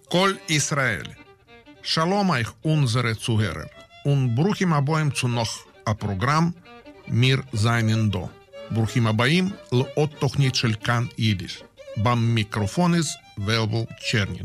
כל ישראל. שלום איך unsere Zuhörer und ברוכים הבאים zu noch הפרוגרם מיר זייננדו. ברוכים הבאים לעוד תוכנית של כאן יידיש. במיקרופוניס ולבו צ'רנין.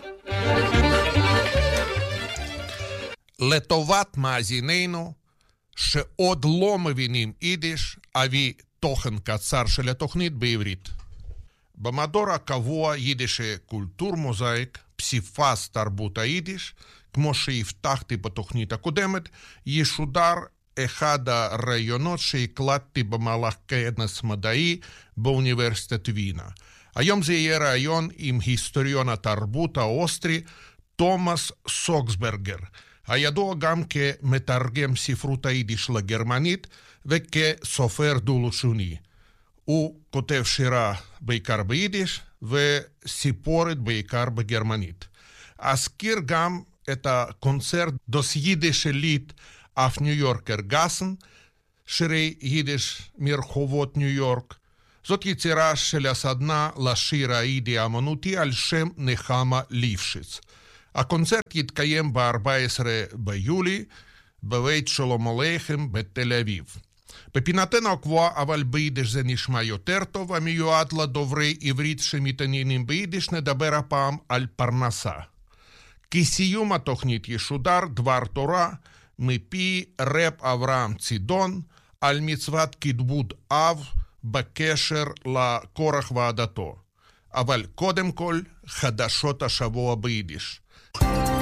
לטובת מאזינינו שעוד לא מבינים יידיש, אביא תוכן קצר של התוכנית בעברית. במדור הקבוע יידיש קולטור מוזאיק, פסיפס תרבות היידיש, כמו שהבטחתי בתוכנית הקודמת, ישודר אחד הרעיונות שהקלטתי במהלך כנס מדעי באוניברסיטת וינה. היום זה יהיה רעיון עם היסטוריון התרבות האוסטרי, תומאס סוקסברגר, הידוע גם כמתרגם ספרות היידיש לגרמנית וכסופר דו-לשוני. הוא כותב שירה בעיקר ביידיש וסיפורת בעיקר בגרמנית. אזכיר גם את הקונצרט דוס יידיש ליד auf ניו יורקר גאסן, שירי יידיש מרחובות ניו יורק. זאת יצירה של הסדנה לשיר היידי האמנותי על שם נחמה ליפשיץ. הקונצרט יתקיים ב-14 ביולי בבית שלום עליכם בתל אביב. בפינתנו הקבועה, אבל ביידיש זה נשמע יותר טוב, המיועד לדוברי עברית שמתעניינים ביידיש, נדבר הפעם על פרנסה. כסיום התוכנית ישודר דבר תורה מפי רב אברהם צידון על מצוות כיבוד אב בקשר לקורח ועדתו. אבל קודם כל, חדשות השבוע ביידיש.